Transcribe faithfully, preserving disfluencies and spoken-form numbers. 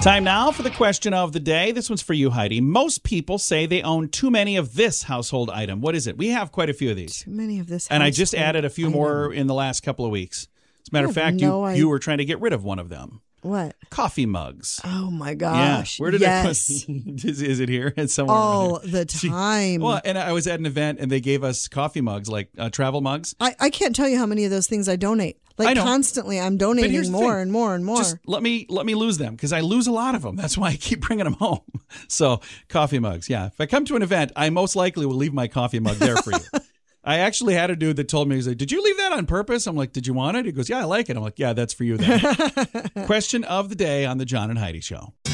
Time now for the question of the day. This one's for you, Heidi. Most people say they own too many of this household item. What is it? We have quite a few of these. Too many of this And I just added a few item. more in the last couple of weeks. As a matter I of have fact, no you, idea. you were trying to get rid of one of them. What? Coffee mugs. Oh, my Yeah. gosh. Where did yes. it is, is it here? It's somewhere around All here. the See, time. well, and I was at an event and they gave us coffee mugs, like uh, travel mugs. I, I can't tell you how many of those things I donate. I Like know. constantly, I'm But donating here's the more thing. and more and more. Just let me let me lose them because I lose a lot of them. That's why I keep bringing them home. So coffee mugs, yeah. If I come to an event, I most likely will leave my coffee mug there for you. I actually had a dude that told me, he's like, did you leave that on purpose? I'm like, did you want it? He goes, yeah, I like it. I'm like, yeah, that's for you then. Question of the day on the John and Heidi Show.